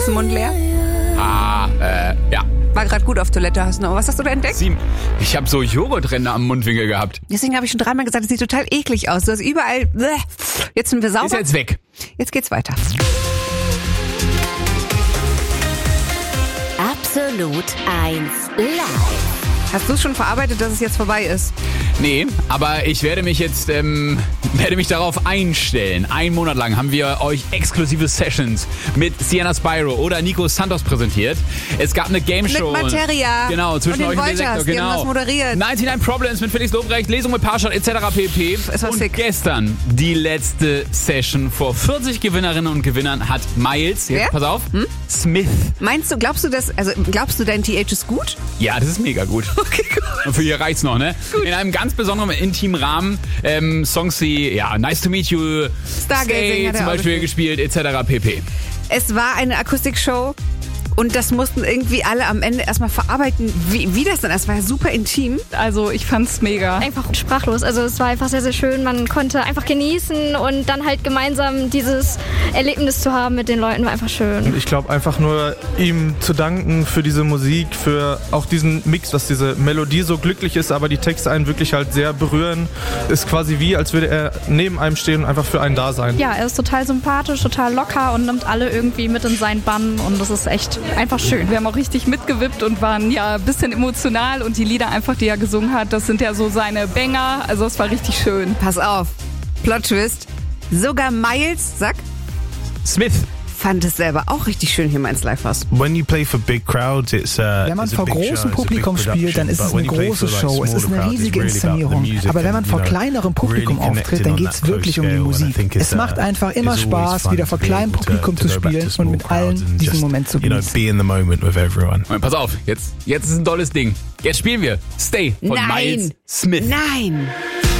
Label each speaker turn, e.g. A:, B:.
A: Hast du den Mund leer?
B: Ja.
A: War gerade gut auf Toilette, hast du noch. Was hast du da entdeckt?
B: Ich habe so Joghurtränder am Mundwinkel gehabt.
A: Deswegen habe ich schon 3-mal gesagt, es sieht total eklig aus. Du hast überall... Jetzt sind wir sauber.
B: Ist jetzt weg.
A: Jetzt geht's weiter.
C: Absolut 1 Live.
A: Hast du schon verarbeitet, dass es jetzt vorbei ist?
B: Nee, aber ich werde mich jetzt darauf einstellen. 1 Monat lang haben wir euch exklusive Sessions mit Sienna Spyro oder Nico Santos präsentiert. Es gab eine Game Show.
A: Mit Materia.
B: Genau, zwischen
A: und
B: euch und dem
A: Wolters,
B: Sektor.
A: die
B: Genau.
A: haben das moderiert.
B: 99 Problems mit Felix Lobrecht, Lesung mit Parshad etc. pp.
A: Es war
B: und
A: sick.
B: Gestern die letzte Session vor 40 Gewinnerinnen und Gewinnern hat Miles, jetzt
A: Wer?
B: pass auf, Smith.
A: Glaubst du, dein TH ist gut?
B: Ja, das ist mega gut.
A: Okay, gut.
B: Und für hier reicht's noch, ne? Gut. In einem ganz besonderen, intimen Rahmen. Songs wie, Nice to Meet You,
A: Stargazing hat er
B: zum
A: auch
B: Beispiel gespielt, etc. pp.
A: Es war eine Akustikshow und das mussten irgendwie alle am Ende erstmal verarbeiten, wie das dann ist. Es war ja super intim.
D: Also ich fand's mega.
E: Einfach sprachlos. Also es war einfach sehr, sehr schön. Man konnte einfach genießen und dann halt gemeinsam dieses Erlebnis zu haben mit den Leuten war einfach schön.
F: Ich glaube einfach nur ihm zu danken für diese Musik, für auch diesen Mix, dass diese Melodie so glücklich ist, aber die Texte einen wirklich halt sehr berühren. Ist quasi wie, als würde er neben einem stehen und einfach für einen da sein.
D: Ja, er ist total sympathisch, total locker und nimmt alle irgendwie mit in seinen Bann und das ist echt einfach schön. Wir haben auch richtig mitgewippt und waren ja ein bisschen emotional und die Lieder einfach, die er gesungen hat, das sind ja so seine Banger, also es war richtig schön.
A: Pass auf, Plot Twist. Sogar Miles,
B: Smith.
A: fand es selber auch richtig schön hier mal ins Livehaus.
G: Wenn man vor großem Publikum spielt, dann ist es eine große Show. Es ist eine riesige Inszenierung. Aber wenn man vor kleinerem Publikum auftritt, dann geht es wirklich um die Musik. Es macht einfach immer Spaß, wieder vor kleinem Publikum zu spielen und mit allen diesen Moment zu genießen.
B: Und pass auf, jetzt ist ein tolles Ding. Jetzt spielen wir Stay von Miles Smith.
A: Nein!